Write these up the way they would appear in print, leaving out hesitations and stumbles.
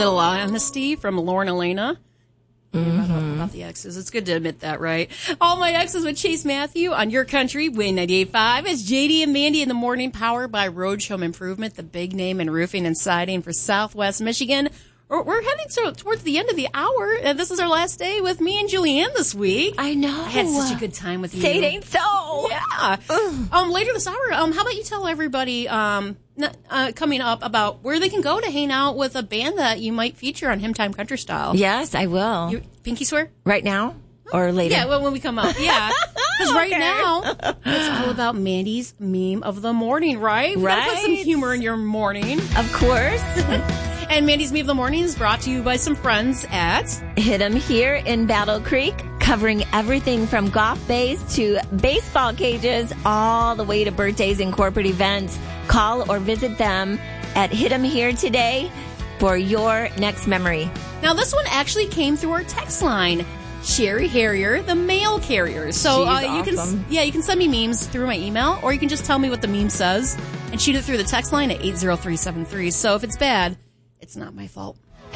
Little honesty from Lauren Elena. About the exes. It's good to admit that, right? All my exes with Chase Matthew on Your Country, Win 98.5. It's JD and Mandy in the morning, powered by Roach Home Improvement, the big name in roofing and siding for Southwest Michigan. We're heading towards the end of the hour, and this is our last day with me and Julianne this week. I know. I had such a good time with you. Say it ain't so. Yeah. Later this hour, how about you tell everybody coming up about where they can go to hang out with a band that you might feature on Hymn Time Country Style? Yes, I will. Pinky swear? Right now or later? Yeah, when we come up. Yeah. Because right now, it's all about Mandy's meme of the morning, right? We gotta put some humor in your morning. Of course. And Mandy's Meme of the Morning is brought to you by some friends at Hit 'em here in Battle Creek, covering everything from golf bays to baseball cages, all the way to birthdays and corporate events. Call or visit them at Hit 'em here today for your next memory. Now, this one actually came through our text line. Sherry Harrier, the mail carrier. So you can send me memes through my email, or you can just tell me what the meme says and shoot it through the text line at 80373. So if it's bad, it's not my fault.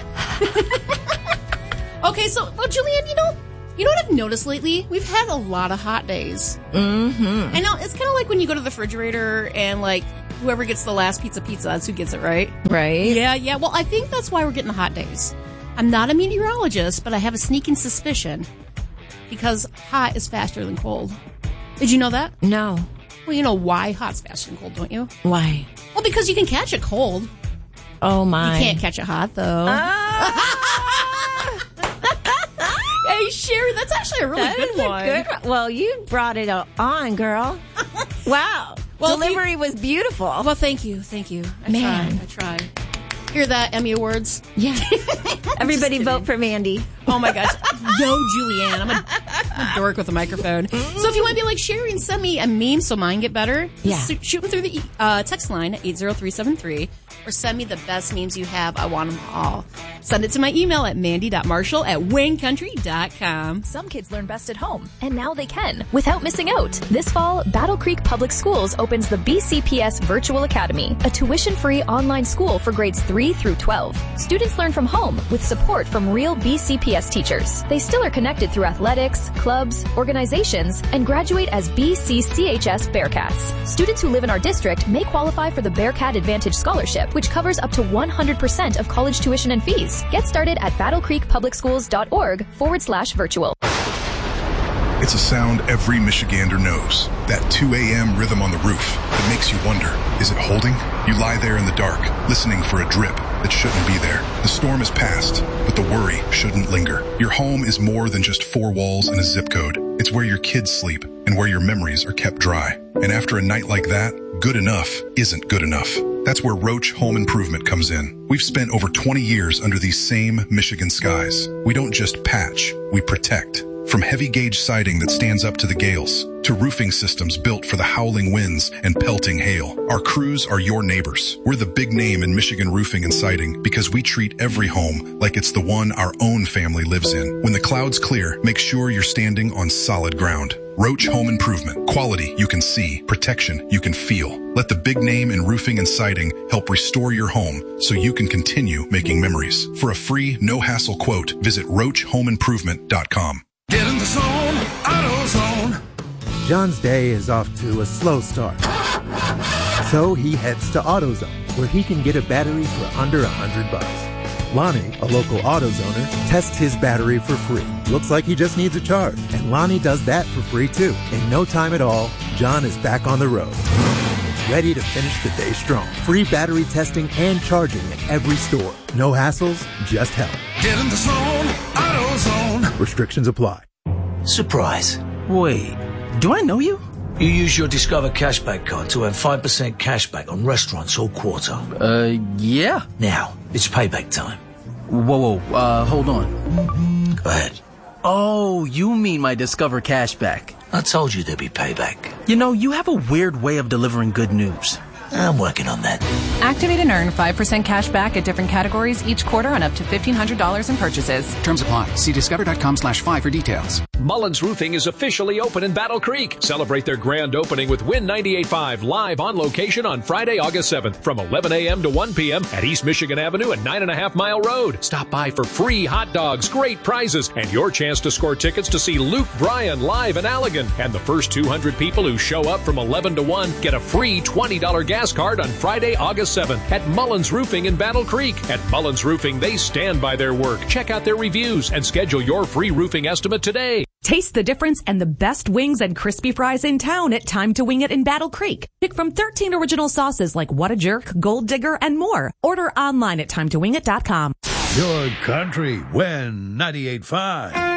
Okay, so, Julianne, you know what I've noticed lately? We've had a lot of hot days. Mm-hmm. I know, it's kind of like when you go to the refrigerator and, like, whoever gets the last pizza, that's who gets it, right? Right. Yeah. Well, I think that's why we're getting the hot days. I'm not a meteorologist, but I have a sneaking suspicion because hot is faster than cold. Did you know that? No. Well, you know why hot's faster than cold, don't you? Why? Well, because you can catch it cold. Oh, my. You can't catch it hot, though. Hey, Sherry, that's actually a really good one. Well, you brought it on, girl. Wow. Well, delivery was beautiful. Well, thank you. I tried. Hear that, Emmy Awards? Yeah. Everybody vote for Mandy. Oh, my gosh. Yo, Julianne. I'm a dork with a microphone. So if you want to be like Sherry and send me a meme so mine get better, shoot me through the text line at 80373 or send me the best memes you have. I want them all. Send it to my email at mandy.marshall@wincountry.com. Some kids learn best at home, and now they can, without missing out. This fall, Battle Creek Public Schools opens the BCPS Virtual Academy, a tuition-free online school for grades 3 through 12. Students learn from home with support from real BCPS teachers. They still are connected through athletics, clubs, organizations, and graduate as BCCHS Bearcats. Students who live in our district may qualify for the Bearcat Advantage Scholarship, which covers up to 100% of college tuition and fees. Get started at battlecreekpublicschools.org/virtual. It's a sound every Michigander knows. That 2 a.m. rhythm on the roof that makes you wonder, is it holding? You lie there in the dark, listening for a drip that shouldn't be there. The storm is past, but the worry shouldn't linger. Your home is more than just 4 walls and a zip code. It's where your kids sleep and where your memories are kept dry. And after a night like that, good enough isn't good enough. That's where Roach Home Improvement comes in. We've spent over 20 years under these same Michigan skies. We don't just patch, we protect. From heavy gauge siding that stands up to the gales, to roofing systems built for the howling winds and pelting hail, our crews are your neighbors. We're the big name in Michigan roofing and siding because we treat every home like it's the one our own family lives in. When the clouds clear, make sure you're standing on solid ground. Roach Home Improvement. Quality you can see, protection you can feel. Let the big name in roofing and siding help restore your home so you can continue making memories. For a free, no-hassle quote, visit roachhomeimprovement.com. Get in the zone, AutoZone. John's day is off to a slow start. So he heads to AutoZone, where he can get a battery for under $100. Lonnie, a local AutoZoner, tests his battery for free. Looks like he just needs a charge. And Lonnie does that for free too. In no time at all, John is back on the road, ready to finish the day strong. Free battery testing and charging at every store. No hassles, just help. Get in the zone, AutoZone. Restrictions apply. Surprise. Wait, do I know you? You use your Discover Cashback card to earn 5% cashback on restaurants all quarter. Yeah. Now, it's payback time. Whoa, hold on. Go ahead. Oh, you mean my Discover Cashback. I told you there'd be payback. You know, you have a weird way of delivering good news. I'm working on that. Activate and earn 5% cash back at different categories each quarter on up to $1,500 in purchases. Terms apply. See discover.com/5 for details. Mullins Roofing is officially open in Battle Creek. Celebrate their grand opening with Win 98.5 live on location on Friday, August 7th from 11 a.m. to 1 p.m. at East Michigan Avenue and 9.5 Mile Road. Stop by for free hot dogs, great prizes, and your chance to score tickets to see Luke Bryan live in Allegan. And the first 200 people who show up from 11 to 1 get a free $20 gas card on Friday, August 7th at Mullins Roofing in Battle Creek. At Mullins Roofing, they stand by their work. Check out their reviews and schedule your free roofing estimate today. Taste the difference and the best wings and crispy fries in town at Time to Wing It in Battle Creek. Pick from 13 original sauces like What a Jerk, Gold Digger, and more. Order online at timetowingit.com. Your country, Win 98.5.